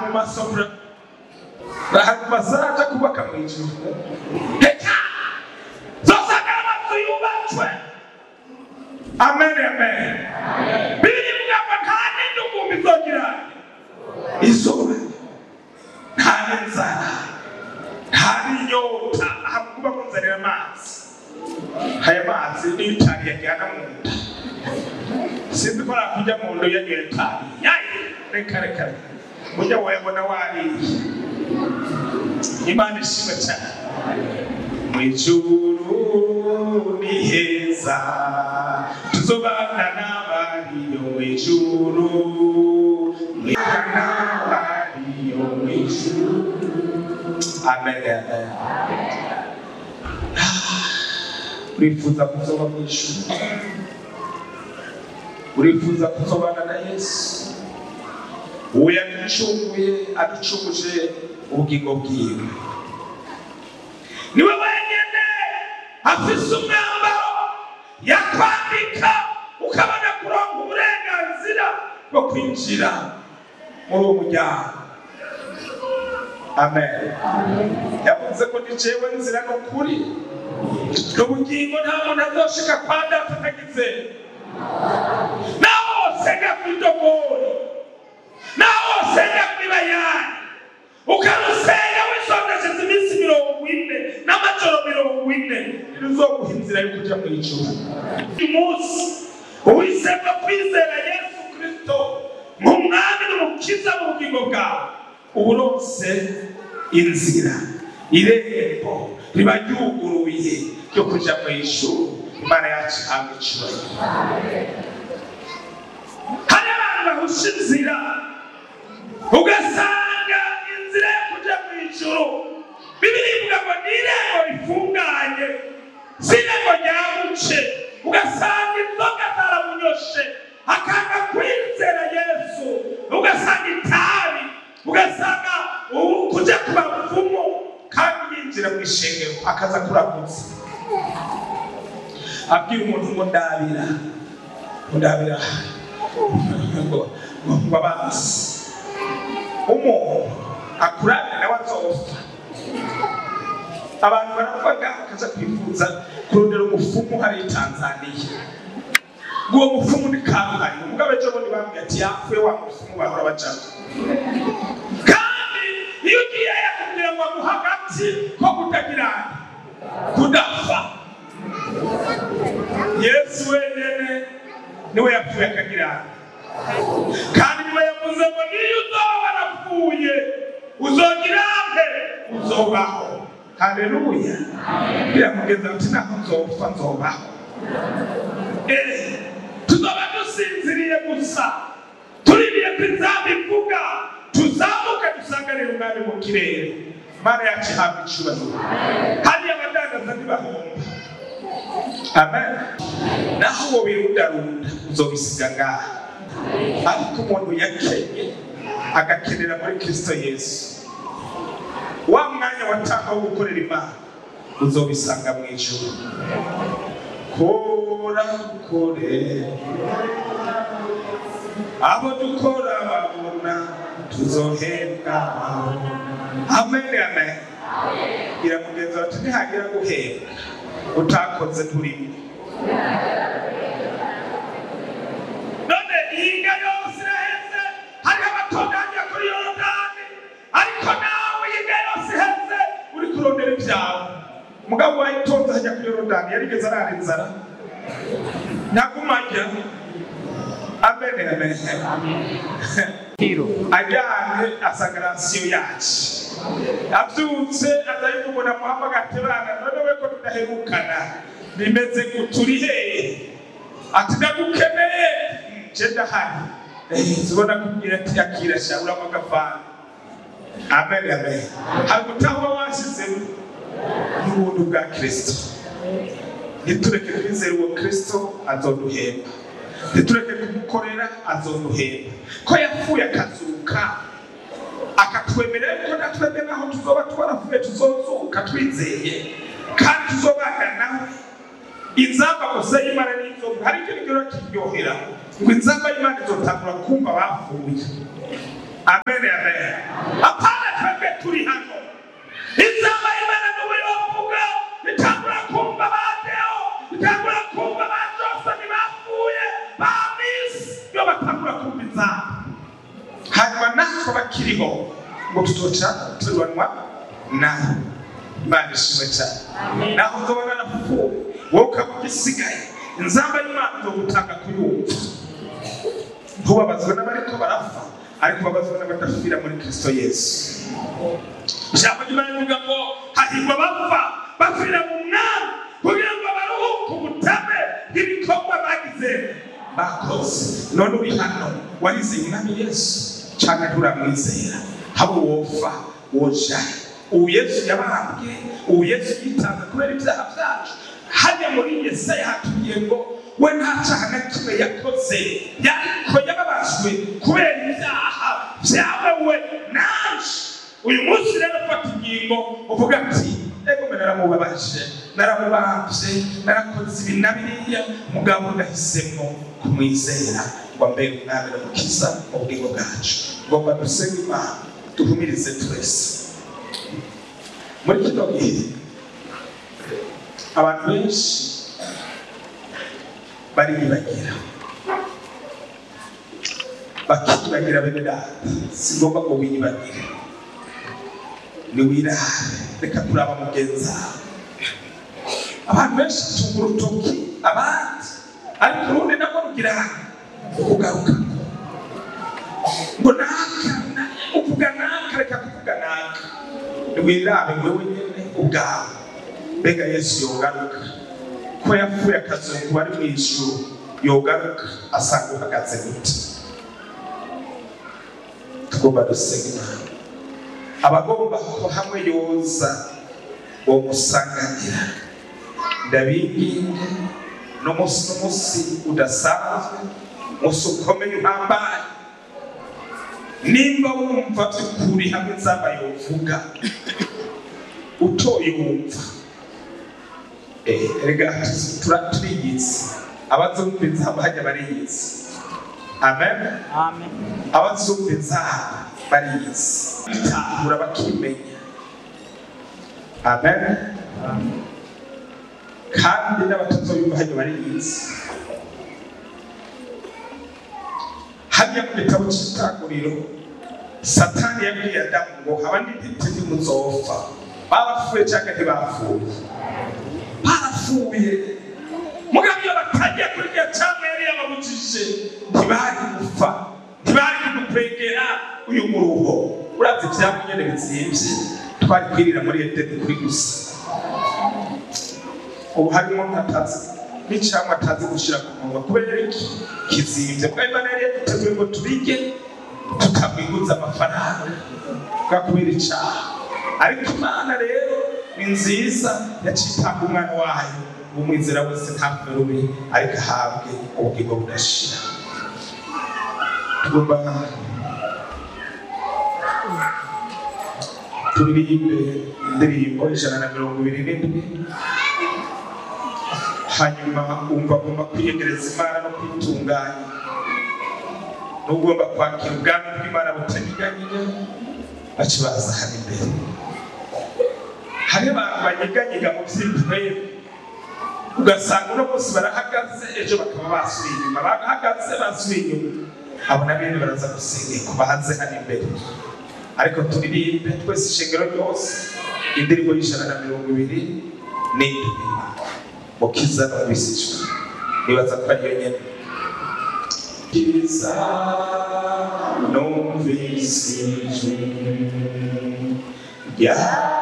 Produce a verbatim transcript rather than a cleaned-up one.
mu masofura bazaja kubaka mu ijuru reka zosanga amazu yubatswe. Amen, amen. Bibiri ivuga ngo nta n'indugumba izogira izuba, nta n'inzara, nta n'inyota, ahakuba kunzanira amazi. Aya mazi niyo itabi yajyana mu nda, sinzi ko nakujya mu nda yanyoye itabi. Yayi reka reka mujya wayabona wariye. Imana ishimwe cyane. Mu ijuru ni heza, tuzobana n'abariyo mu ijuru, n'abariyo mu ijuru. Amen, amen. Urifuza kuzoba mu ijuru? Urifuza kuzobana na Yesu? Uwo yaducunguye, aducunguje ubugingo bwiwe. Niwe wenyene afise umwambaro yakwambika ukabona kuronka uburenganzira bwo kwinjira muri uwo muryango. Amen. Yavuze ko ni jewe nzira n'ukuri n'ubugingo, nta muntu azoshika kwa Data atagize. Naho senga kw'idogori, naho senga kw'ibayani, ukarusenga wisondesheje iminsi mirongo ine n'amajoro mirongo ine, ntiruzoguha inzira yo kuja mu ijuru. Uyu munsi uhisemo kwizera Yesu Kristo nk'umwami n'umukiza mu bugingo bwawe, uburonse inzira, irembo riba ryuguruye ryo kuja mu ijuru. Imana yacu ihabwe icyubahiro. Hari abantu bahusha inzira, ugasanga inzira yo kuja mu ijuru Bibiri ivuga ngo ni irembo rifunganye, si irembo ryabuce. Ugasanga inzoga zaramunyoshe akanga kwizera Yesu, ugasanga itabi, ugasanga kuja ku bapfumu, kandi yinjira mu ishengero akaza kuramutsa. Abwira umuntu ngo ndabira ndabira ngo babazi umuntu akurane nawe azopfa. Abantu baravuga bakaza kwifuza kurondera umufumu hari Tanzania. Uwo mufumu ni Karuhari. Umugabo ejo bundi bambwiye ati yapfuye wa mufumu bahora bacana. Kandi iyo ugiye yakubwira ngo muhagati ko kutagira kudapfa. Yesu wenyene niwe yapfuye akagira, kandi niwe yavuze ngo niyo uzoba warapfuye uzogira mbe uzobaho. Haleluya. Biramugeza ati naho nzopfa nzobaho. Eh, tuzoba dusinziriye gusa tuririye kw'inzamba ivuga, tuzamuka dusanganira umwami mu kirere. Imana yacu ihabwe icyubahiro. Hari abadandaza ntibahomba. Amen. Naho uwo wirundarunda uzobisiga ngaha, ariko umuntu yakenye agakenera muri Kristo Yesu, wa mwanya watanga wo gukorera Imana uzobisanga mu ijuru. Kora kore abo dukora babona tuzohembwa. Amen, amen. Biramugeza ati ntihagira guhembwa utakoze turimo. None inga yose iraheze, hariho abatunganya kuri Yorodani, ariko nawe inga yose iheze uri kurondera ibyawe. Umugabo wayitonze ajya kuri Yorodani yarigeze arara inzara nagumajya. Amen, amen. Ajyanye asagarasiyo yacu, abyutse azayivuguna muhambaga ati bana none we ko tudaherukana bimeze guturi hehe, ati ndagukeneye je ndahari. Zibona kubwira ati yakira shabura magafana. Amen, amen. Hari gutaho washize n'ubuntu bwa Kristo. Nitureke kwizera uwo Kristo azoduhemba, nitureke kumukorera azoduhemba. Ko yapfuye akazuka akatwemerera ko natwebwe naho tuzoba twaravuye tuzozuka twizeye, kandi tuzobana nawe. Inzamba gusa y'Imana n'izo hari icyo ngiro kiryohera ngo inzamba y'Imana izotangura kumva bapfuye. amen amen apana twebwe turi hano izaba imana n'ubu yovuga itangura kumva badeo itangura kumva bajosa ntibapfuye bamisi iyo batangura kumva inzamba hanyuma natwe bakiriho ngo tutoca turubanwa nawe imana ishimwe cyane naho uzobona napfuye wowe ukaba ugisigaye inzamba y'imana izogutanga kuyumva ntubabazwe n'abariko barapfa ariko babazwe n'abadapfira muri Kristo Yesu. Ijambo ry'Imana rivuga ngo hahirwa bapfa bapfira mu mwami kugira ngo baruhuke ubutame bw'ibikorwa bagize bakoze. None uri hano warize umwami Yesu cyangwa nturamwizera habo wopfa woja ubu Yesu yabambwe ubu Yesu yitanze kubera ibyaha byacu. Hajya muri Yesaya hatubwiye ngo we nta cyaha na kimwe yakoze yariko yababajwe kubera ibyaha byawe naje. Uyu munsi rero fata ingingo uvuga ati ego mbe naramubabaje naramubambye narakoze ibi na biriya mugabo ndahisemo kumwizera ngo mbere umwami n'umukiza mu bugingo bwacu. Ngomba dusenge Imana duhumirize twese. Muri kino gihe abantu benshi bariyibagira bakiyibagira bene data. Si ngombwa ngo wiyibagire, ni wirare reka kuraba mugenzi wawe. Abantu benshi tunga urutoki abandi ariko urundi nabwo rugira kugaruka ngo naka uvuga naka reka kuvuga naka. Ni wirare wewe nyene ubwawe. Mbega Yesu yogaruka ko yapfuye akazungu bari mu ijuru yogaruka asanga uhagaze gute? Tugomba dusenga Imana. Abagomba ko hamwe yoza wo musanganira ndabinginga n'umunsi n'umunsi udasanzwe umunsi ukomeye uhambaye. Nimba wumva by'ukuri hamwe nzaba yovuga utoye wumva eh rega turaturiyizi abazumva inzamba hajya bariyizi. Amen amen. Abazumva inzamba bariyizi bitahura bakimenya. Amen amen. Kandi n'abatazoyumva hajya bariyizi. Hajya mu gitabo cy'Itanguriro Satani yabwiye Adamu ngo abandi ntiti muzopfa. Barapfuye cyangwa ntibapfuye? Barapfuye. Mugabo iyo batagiye kuri ya cyangwa yari yababujije ntibari gupfa, ntibari kudukwegera uyu muruho. Urazi ibyabo nyene bizimvye twari kwirira muri Edeni kuri gusa. Ubu harimo nkatazi n'icamwa atazi gushira ku munwa kubera iki kizimvye. Kwa Imana yari yaduteguye ngo tubige tukamwiguza amafaranga kubera icaha. Ariko Imana rero ni nziza yacitanga umwana wayo umwizera wese ntapfe rubi ariko ahabwe ubugingo budashira. Tugomba turirimbe indirimbo ijana na mirongo ibiri n'indwi. Hanyuma umva ugomba kwiyegereza Imana no kwitunganya. N'ugomba kwakira ubwami bw'Imana butaniganyije bakibaza hano imbere. Hari abantu banyiganyiga mu by'intwe ugasanga uno munsi barahagaze ejo bakaba basubiye inyuma, bahagaze basubiye inyuma. Abo nabene baraza gusenga kubahanze hano imbere. Ariko turirimbe twese ishengero ryose indirimbo y'ijana na mirongo ibiri n'indwi mukiza n'ubisijwe. Nibaza ko ariyo nyene kiza n'ubisijwe ya